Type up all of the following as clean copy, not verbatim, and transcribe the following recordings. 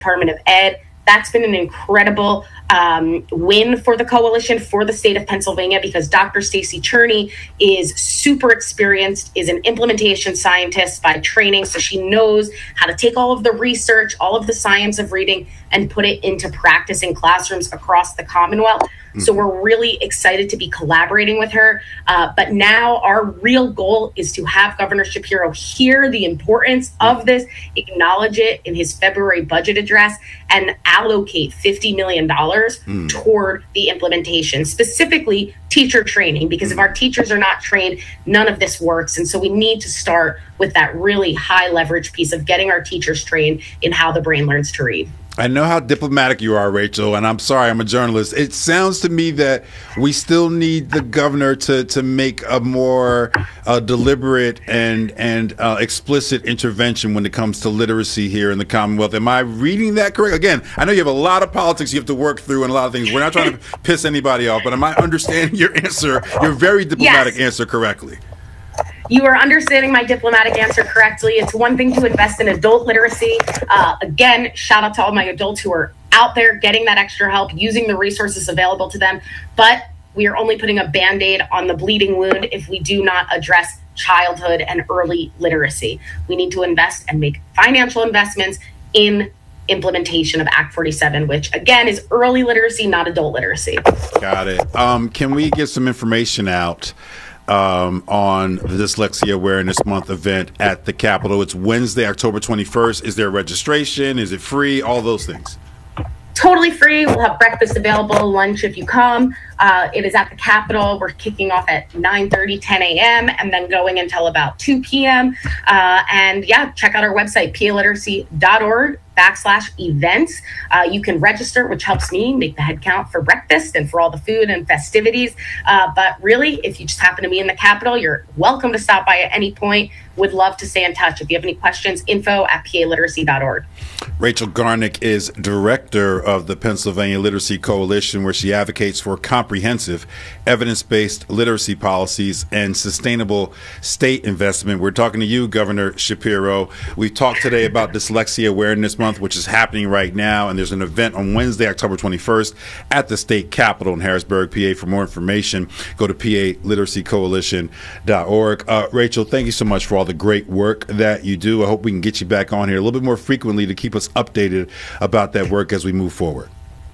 Department of Ed. That's been an incredible win for the coalition, for the state of Pennsylvania, because Dr. Stacey Cherney is super experienced, is an implementation scientist by training. So she knows how to take all of the research, all of the science of reading, and put it into practice in classrooms across the Commonwealth. So we're really excited to be collaborating with her. But now our real goal is to have Governor Shapiro hear the importance of this, acknowledge it in his February budget address, and allocate $50 million toward the implementation, specifically teacher training, because if our teachers are not trained, none of this works. And so we need to start with that really high leverage piece of getting our teachers trained in how the brain learns to read. I know how diplomatic you are, Rachel, and I'm sorry, I'm a journalist. It sounds to me that we still need the governor to make a more deliberate and explicit intervention when it comes to literacy here in the Commonwealth. Am I reading that correct? Again, I know you have a lot of politics you have to work through and a lot of things. We're not trying to piss anybody off, but am I understanding your answer, your very diplomatic answer correctly? You are understanding my diplomatic answer correctly. It's one thing to invest in adult literacy. Again, shout out to all my adults who are out there getting that extra help, using the resources available to them. But we are only putting a Band-Aid on the bleeding wound if we do not address childhood and early literacy. We need to invest and make financial investments in implementation of Act 47, which again is early literacy, not adult literacy. Got it. Can we get some information out on the Dyslexia Awareness Month event at the Capitol? It's Wednesday, October 21st. Is there registration? Is it free? All those things. Totally free. We'll have breakfast available, lunch if you come. It is at the Capitol. We're kicking off at 9:30, 10 a.m. and then going until about 2 p.m. And yeah, check out our website, PALiteracy.org/events. You can register, which helps me make the head count for breakfast and for all the food and festivities. But really, if you just happen to be in the Capitol, you're welcome to stop by at any point. Would love to stay in touch. If you have any questions, info@PALiteracy.org. Rachel Garnick is director of the Pennsylvania Literacy Coalition, where she advocates for comprehensive, evidence-based literacy policies and sustainable state investment. We're talking to you, Governor Shapiro. We've talked today about Dyslexia Awareness Month, which is happening right now, and there's an event on Wednesday, October 21st at the state capitol in Harrisburg, PA. For more information, go to PALiteracyCoalition.org. Rachel, thank you so much for all the great work that you do. I hope we can get you back on here a little bit more frequently to keep us updated about that work as we move forward.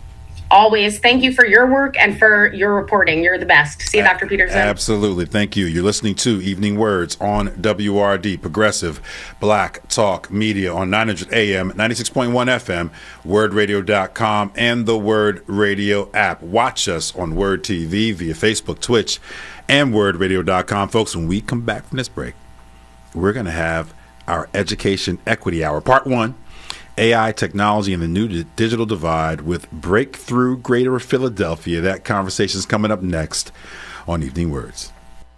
Always. Thank you for your work and for your reporting. You're the best. See you, Dr. Peterson. Absolutely. Thank you. You're listening to Evening Words on WRD, Progressive Black Talk Media on 900 AM, 96.1 FM, wordradio.com, and the Word Radio app. Watch us on Word TV via Facebook, Twitch, and wordradio.com. Folks, when we come back from this break, we're going to have our Education Equity Hour, Part 1, AI Technology and the New Digital Divide with Breakthrough Greater Philadelphia. That conversation is coming up next on Evening Words.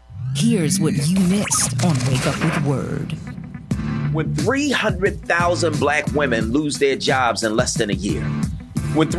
Here's what you missed on Wake Up with Word. When 300,000 black women lose their jobs in less than a year, when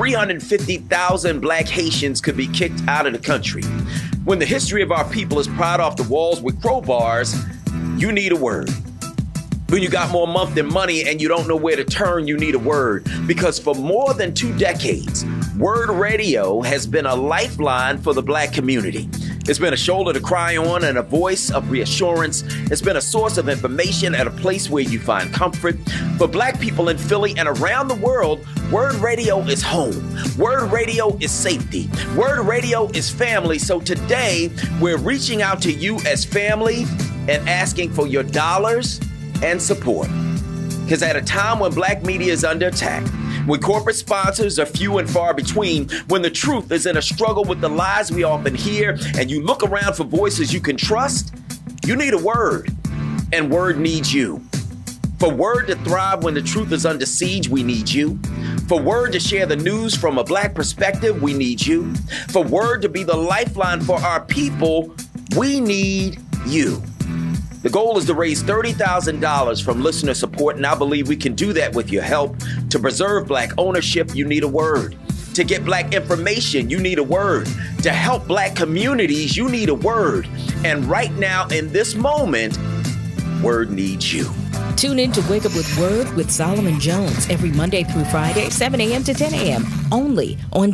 350,000 black Haitians could be kicked out of the country, when the history of our people is pried off the walls with crowbars, you need a word. When you got more month than money and you don't know where to turn, you need a word. Because for more than 2 decades, Word Radio has been a lifeline for the black community. It's been a shoulder to cry on and a voice of reassurance. It's been a source of information at a place where you find comfort. For black people in Philly and around the world, Word Radio is home. Word Radio is safety. Word Radio is family. So today, we're reaching out to you as family and asking for your dollars and support. Because at a time when black media is under attack, when corporate sponsors are few and far between, when the truth is in a struggle with the lies we often hear, and you look around for voices you can trust, you need a word, and Word needs you. For Word to thrive when the truth is under siege, we need you. For Word to share the news from a black perspective, we need you. For Word to be the lifeline for our people, we need you. The goal is to raise $30,000 from listener support, and I believe we can do that with your help. To preserve black ownership, you need a word. To get black information, you need a word. To help black communities, you need a word. And right now, in this moment, Word needs you. Tune in to Wake Up with Word with Solomon Jones every Monday through Friday, 7 a.m. to 10 a.m. only on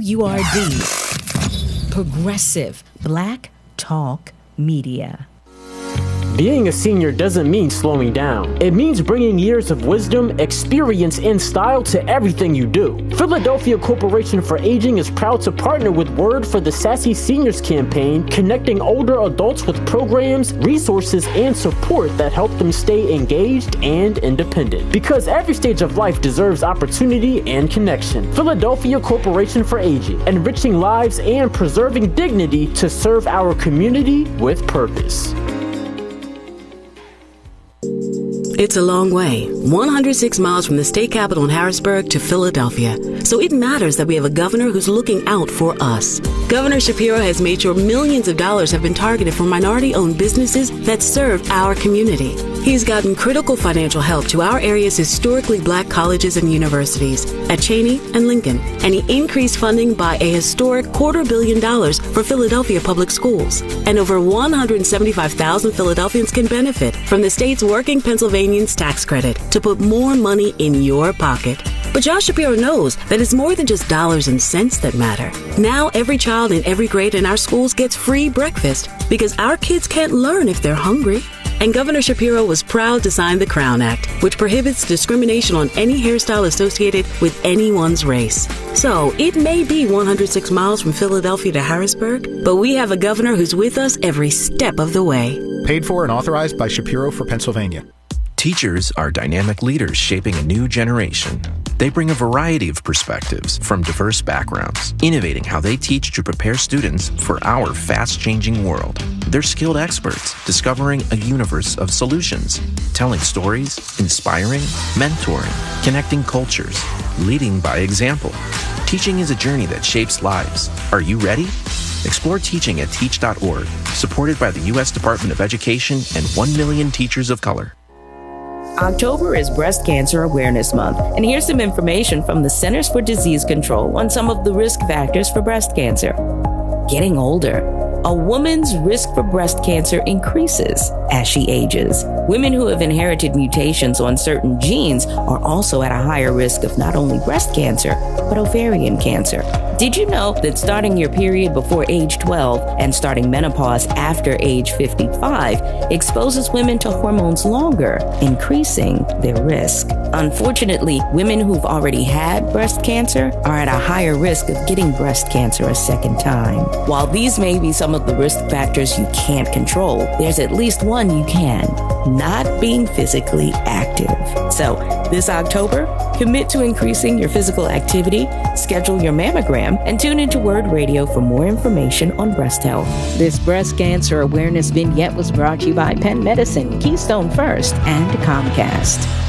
WURD. Progressive Black Talk Media. Being a senior doesn't mean slowing down. It means bringing years of wisdom, experience, and style to everything you do. Philadelphia Corporation for Aging is proud to partner with Word for the Sassy Seniors campaign, connecting older adults with programs, resources, and support that help them stay engaged and independent. Because every stage of life deserves opportunity and connection. Philadelphia Corporation for Aging, enriching lives and preserving dignity to serve our community with purpose. It's a long way, 106 miles from the state capital in Harrisburg to Philadelphia. So it matters that we have a governor who's looking out for us. Governor Shapiro has made sure millions of dollars have been targeted for minority-owned businesses that serve our community. He's gotten critical financial help to our area's historically black colleges and universities at Cheney and Lincoln. And he increased funding by a historic $250 million for Philadelphia public schools. And over 175,000 Philadelphians can benefit from the state's Working Pennsylvanians tax credit to put more money in your pocket. But Josh Shapiro knows that it's more than just dollars and cents that matter. Now every child in every grade in our schools gets free breakfast because our kids can't learn if they're hungry. And Governor Shapiro was proud to sign the Crown Act, which prohibits discrimination on any hairstyle associated with anyone's race. So it may be 106 miles from Philadelphia to Harrisburg, but we have a governor who's with us every step of the way. Paid for and authorized by Shapiro for Pennsylvania. Teachers are dynamic leaders shaping a new generation. They bring a variety of perspectives from diverse backgrounds, innovating how they teach to prepare students for our fast-changing world. They're skilled experts, discovering a universe of solutions, telling stories, inspiring, mentoring, connecting cultures, leading by example. Teaching is a journey that shapes lives. Are you ready? Explore teaching at teach.org, supported by the U.S. Department of Education and 1 million teachers of color. October is Breast Cancer Awareness Month, and here's some information from the Centers for Disease Control on some of the risk factors for breast cancer. Getting older. A woman's risk for breast cancer increases as she ages. Women who have inherited mutations on certain genes are also at a higher risk of not only breast cancer, but ovarian cancer. Did you know that starting your period before age 12 and starting menopause after age 55 exposes women to hormones longer, increasing their risk? Unfortunately, women who've already had breast cancer are at a higher risk of getting breast cancer a second time. While these may be some of the risk factors you can't control, there's at least one you can: not being physically active. So this October, commit to increasing your physical activity, schedule your mammogram, and tune into Word Radio for more information on breast health. This breast cancer awareness vignette was brought to you by Penn Medicine, Keystone First, and Comcast.